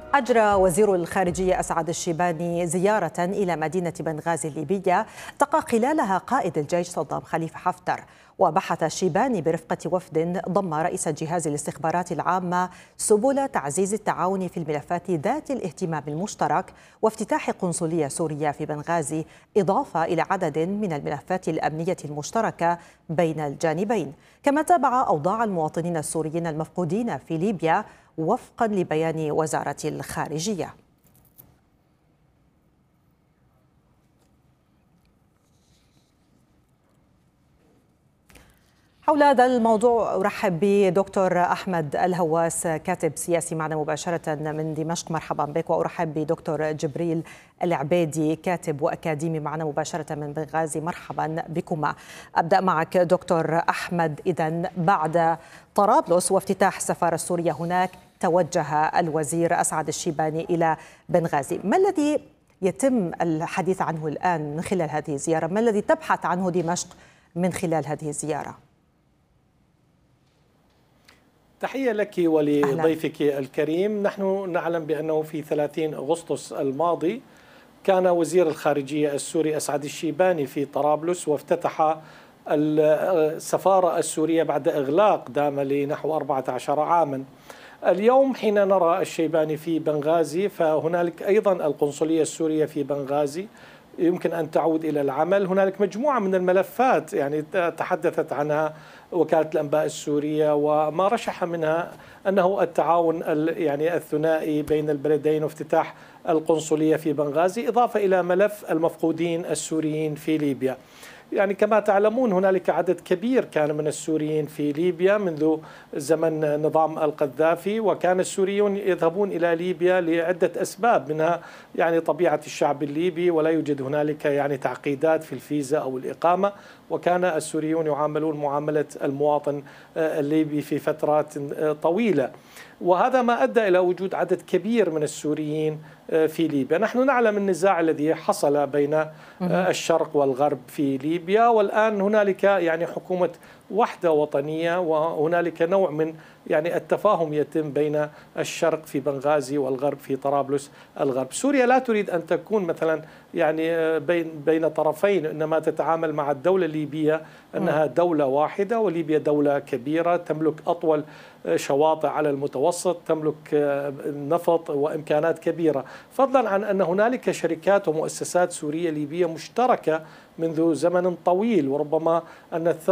أجرى وزير الخارجية أسعد الشيباني زيارة إلى مدينة بنغازي الليبية التقى خلالها قائد الجيش صدام خليفة حفتر. وبحث الشيباني برفقة وفد ضم رئيس جهاز الاستخبارات العامة سبل تعزيز التعاون في الملفات ذات الاهتمام المشترك وافتتاح قنصلية سورية في بنغازي، إضافة إلى عدد من الملفات الأمنية المشتركة بين الجانبين. كما تابع أوضاع المواطنين السوريين المفقودين في ليبيا وفقا لبيان وزارة الخارجية. حول هذا الموضوع أرحب بدكتور أحمد الهواس، كاتب سياسي معنا مباشرة من دمشق. مرحبا بك. وأرحب بدكتور جبريل العبيدي، كاتب وأكاديمي معنا مباشرة من بنغازي. مرحبا بكما. أبدأ معك دكتور أحمد. إذن بعد طرابلس وافتتاح السفارة السورية هناك توجه الوزير أسعد الشيباني إلى بنغازي. ما الذي يتم الحديث عنه الآن من خلال هذه الزيارة؟ ما الذي تبحث عنه دمشق من خلال هذه الزيارة؟ تحية لك ولضيفك الكريم. نحن نعلم بأنه في 30 أغسطس الماضي كان وزير الخارجية السوري أسعد الشيباني في طرابلس وافتتح السفارة السورية بعد إغلاق دام لنحو 14 عاما. اليوم حين نرى الشيباني في بنغازي فهنالك أيضا القنصلية السورية في بنغازي يمكن أن تعود إلى العمل. هنالك مجموعة من الملفات يعني تحدثت عنها وكالة الأنباء السورية، وما رشح منها أنه التعاون يعني الثنائي بين البلدين وافتتاح القنصلية في بنغازي، إضافة إلى ملف المفقودين السوريين في ليبيا. يعني كما تعلمون هنالك عدد كبير كان من السوريين في ليبيا منذ زمن نظام القذافي، وكان السوريون يذهبون إلى ليبيا لعدة أسباب، منها يعني طبيعة الشعب الليبي ولا يوجد هنالك يعني تعقيدات في الفيزا أو الإقامة، وكان السوريون يعاملون معاملة المواطن الليبي في فترات طويلة، وهذا ما أدى إلى وجود عدد كبير من السوريين في ليبيا. نحن نعلم النزاع الذي حصل بين الشرق والغرب في ليبيا، والآن هنالك يعني حكومة وحدة وطنية، وهنالك نوع من يعني التفاهم يتم بين الشرق في بنغازي والغرب في طرابلس الغرب. سوريا لا تريد أن تكون مثلا يعني بين طرفين، إنما تتعامل مع الدولة الليبية أنها دولة واحدة، وليبيا دولة كبيرة تملك أطول شواطئ على المتوسط، تملك نفط وإمكانات كبيرة، فضلا عن أن هنالك شركات ومؤسسات سورية ليبية مشتركة منذ زمن طويل، وربما أن